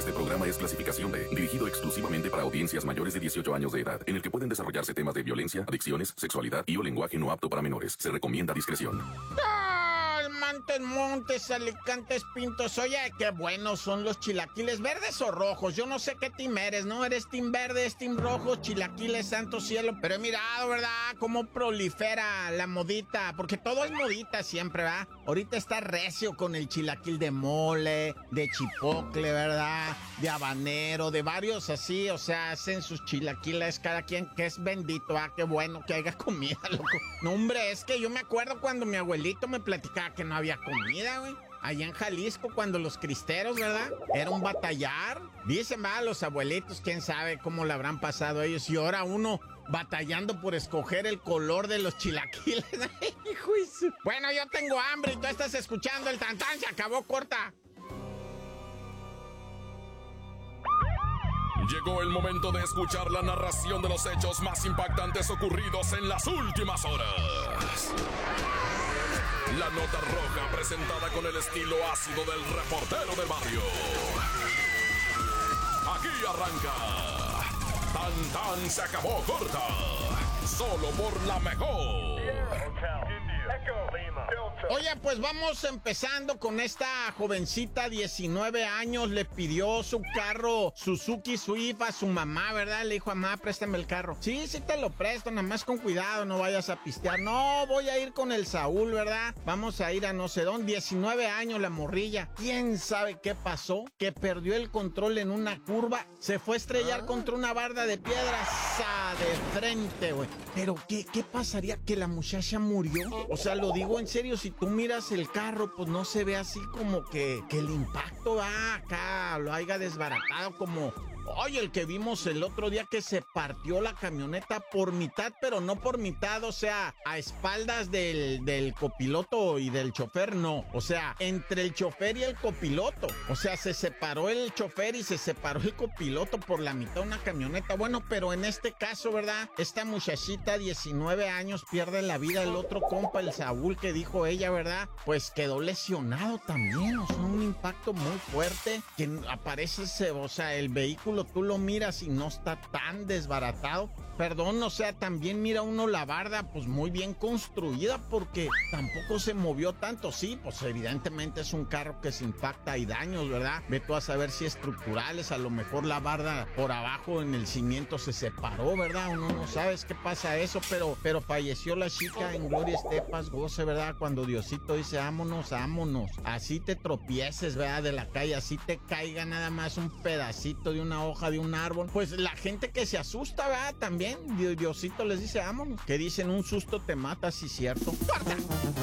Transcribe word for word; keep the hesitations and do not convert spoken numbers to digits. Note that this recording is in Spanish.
Este programa es clasificación B, dirigido exclusivamente para audiencias mayores de dieciocho años de edad, en el que pueden desarrollarse temas de violencia, adicciones, sexualidad y o lenguaje no apto para menores. Se recomienda discreción. Montes, Montes, Alicantes, Pintos. Oye, qué buenos son los chilaquiles, ¿verdes o rojos? Yo no sé qué team eres, ¿no? ¿Eres team verde, es team rojo, chilaquiles, santo cielo? Pero he mirado, ¿verdad? Cómo prolifera la modita, porque todo es modita siempre, ¿verdad? Ahorita está recio con el chilaquil de mole, de chipotle, ¿verdad? De habanero, de varios así, o sea, hacen sus chilaquiles cada quien, que es bendito, ¿ah? Qué bueno que haya comida, loco. No, hombre, es que yo me acuerdo cuando mi abuelito me platicaba que no había comida, güey. Allá en Jalisco, cuando los cristeros, ¿verdad? Era un batallar. Dicen, va, los abuelitos, quién sabe cómo la habrán pasado ellos. Y ahora uno batallando por escoger el color de los chilaquiles. Hijo de su... Bueno, yo tengo hambre y tú estás escuchando el tantán. Se acabó, corta. Llegó el momento de escuchar la narración de los hechos más impactantes ocurridos en las últimas horas. La nota roja presentada con el estilo ácido del reportero del barrio. Aquí arranca. Tan Tan se acabó corta. Solo por la mejor. Oye, pues vamos empezando con esta jovencita, diecinueve años, le pidió su carro Suzuki Swift a su mamá, ¿verdad? Le dijo, mamá, préstame el carro. Sí, sí te lo presto, nada más con cuidado, no vayas a pistear. No, voy a ir con el Saúl, ¿verdad? Vamos a ir a no sé dónde. diecinueve años la morrilla. ¿Quién sabe qué pasó? Que perdió el control en una curva, se fue a estrellar contra una barda de piedra, ¡sa! De frente, güey. Pero, ¿qué, ¿qué pasaría? ¿Que la muchacha murió? O sea, lo digo en serio, si tú miras el carro, pues no se ve así como que, que el impacto va acá, lo haya desbaratado como... Oye, el que vimos el otro día que se partió la camioneta por mitad, pero no por mitad, o sea, a espaldas del, del copiloto y del chofer, no. O sea, entre el chofer y el copiloto. O sea, se separó el chofer y se separó el copiloto por la mitad de una camioneta. Bueno, pero en este caso, ¿verdad? Esta muchachita, diecinueve años, pierde la vida. El otro compa, el Saúl, que dijo ella, ¿verdad? Pues quedó lesionado también. O sea, un impacto muy fuerte que aparece, o sea, el vehículo tú lo miras y no está tan desbaratado. Perdón, o sea, también mira uno la barda, pues muy bien construida porque tampoco se movió tanto. Sí, pues evidentemente es un carro que se impacta y daños, ¿verdad? Ve tú a saber si estructurales, a lo mejor la barda por abajo en el cimiento se separó, ¿verdad? Uno no sabes qué pasa eso, pero, pero falleció la chica en gloria esté, paz, goce, ¿verdad? Cuando Diosito dice, vámonos, vámonos. Así te tropieces, ¿verdad? De la calle, así te caiga nada más un pedacito de una hoja de un árbol, pues la gente que se asusta, ¿verdad? También Diosito les dice, vámonos, que dicen un susto te mata, sí, cierto.